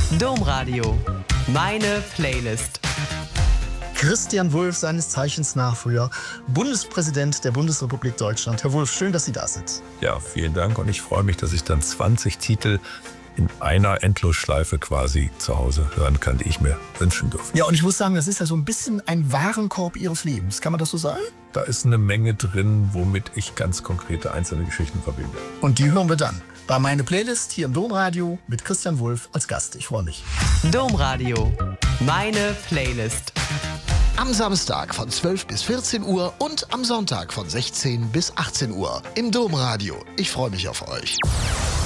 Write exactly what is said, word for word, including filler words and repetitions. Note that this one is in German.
Domradio. Meine Playlist. Christian Wulff, seines Zeichens Nachfolger, Bundespräsident der Bundesrepublik Deutschland. Herr Wulff, schön, dass Sie da sind. Ja, vielen Dank und ich freue mich, dass ich dann zwanzig Titel in einer Endlosschleife quasi zu Hause hören kann, die ich mir wünschen durfte. Ja, und ich muss sagen, das ist ja so ein bisschen ein Warenkorb Ihres Lebens. Kann man das so sagen? Da ist eine Menge drin, womit ich ganz konkrete einzelne Geschichten verbinde. Und die hören wir dann bei Meine Playlist hier im Domradio mit Christian Wulff als Gast. Ich freue mich. Domradio. Meine Playlist. Am Samstag von zwölf bis vierzehn Uhr und am Sonntag von sechzehn bis achtzehn Uhr im Domradio. Ich freue mich auf euch.